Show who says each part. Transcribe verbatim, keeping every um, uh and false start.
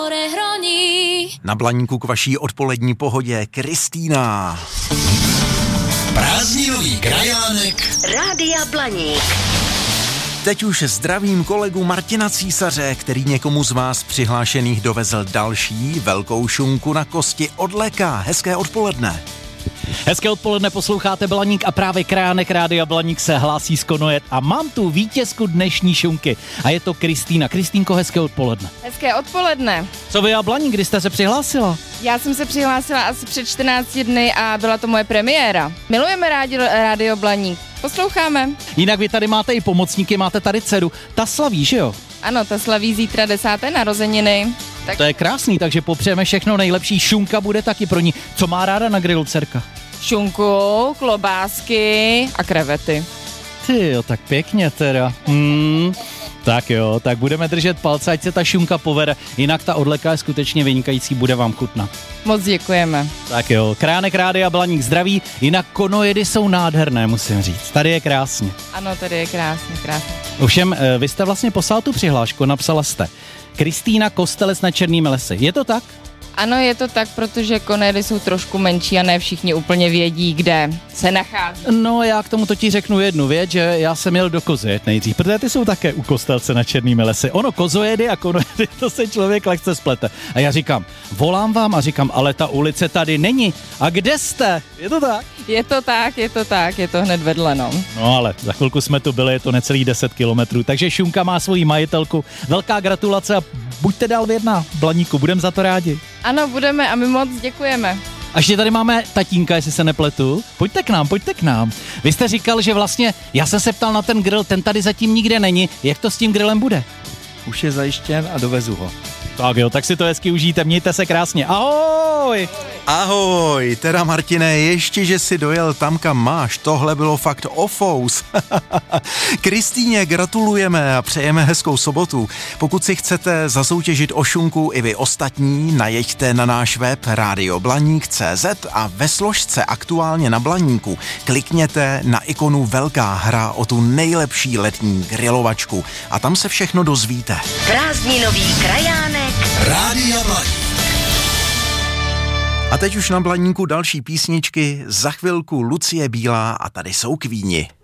Speaker 1: Na Blaníku k vaší odpolední pohodě Kristýna.
Speaker 2: Prázdninový krajánek
Speaker 3: Rádia Blaník.
Speaker 1: Teď už zdravím kolegu Martina Císaře, který někomu z vás přihlášených dovezl další velkou šunku na kosti od Leka. Hezké odpoledne.
Speaker 4: Hezké odpoledne, posloucháte Blaník a právě krajánek Rádia Blaník se hlásí z Konojet a mám tu vítězku dnešní šunky a je to Kristýna. Kristýnko, hezké odpoledne.
Speaker 5: Hezké odpoledne.
Speaker 4: Co vy a Blaník, kdy jste se přihlásila?
Speaker 5: Já jsem se přihlásila asi před čtrnácti dny a byla to moje premiéra. Milujeme rádio, rádio Blaník. Posloucháme.
Speaker 4: Jinak vy tady máte i pomocníky, máte tady dceru. Ta slaví, že jo?
Speaker 5: Ano, ta slaví zítra desáté narozeniny. Tak...
Speaker 4: To je krásný, takže popřejeme všechno nejlepší. Šunka bude taky pro ní. Co má ráda na grilu dcerka?
Speaker 5: Šunku, klobásky a krevety.
Speaker 4: Ty jo, tak pěkně teda. Hmm. Tak jo, tak budeme držet palce, ať se ta šunka povede, jinak ta odleka je skutečně vynikající, bude vám chutnat.
Speaker 5: Moc děkujeme.
Speaker 4: Tak jo, Krajánek Rádia Blaník zdraví, jinak Konojedy jsou nádherné, musím říct, tady je krásně.
Speaker 5: Ano, tady je krásně, krásně.
Speaker 4: Ovšem, vy jste vlastně poslal tu přihlášku, napsala jste Kristýna Kostelec nad Černými lesy, je to tak?
Speaker 5: Ano, je to tak, protože Konojedy jsou trošku menší a ne všichni úplně vědí, kde se nachází.
Speaker 4: No, já k tomu totiž řeknu jednu věc, že já jsem jel do Kozojed nejdřív, protože ty jsou také u Kostelce nad Černými lesy. Ono Kozojedy a Konojedy, to se člověk lehce splete. A já říkám, volám vám a říkám, ale ta ulice tady není. A kde jste? Je to tak?
Speaker 5: Je to tak, je to tak, je to hned vedle, no.
Speaker 4: No ale za chvilku jsme tu byli, je to necelých deset kilometrů, takže šunka má svoji majitelku. Velká gratulace a buďte dál věrná, Blaníku, budeme za to rádi.
Speaker 5: Ano, budeme a my moc děkujeme.
Speaker 4: A ještě tady máme tatínka, jestli se nepletu. Pojďte k nám, pojďte k nám. Vy jste říkal, že vlastně, já jsem se ptal na ten grill, ten tady zatím nikde není. Jak to s tím grillem bude?
Speaker 6: Už je zajištěn a dovezu ho.
Speaker 4: Tak jo, tak si to hezky užijte, mějte se krásně. Ahoj!
Speaker 1: Ahoj, teda Martine, ještě, že si dojel tam, kam máš, tohle bylo fakt ofous. Kristýně gratulujeme a přejeme hezkou sobotu. Pokud si chcete zasoutěžit o šunku i vy ostatní, najeďte na náš web rádio blaník tečka cé zet a ve složce aktuálně na Blaníku klikněte na ikonu Velká hra o tu nejlepší letní grilovačku a tam se všechno dozvíte.
Speaker 3: Prázdninový krajánek
Speaker 2: Rádia Blaník.
Speaker 1: A teď už na Blaníku další písničky, za chvilku Lucie Bílá a tady jsou Kvíni.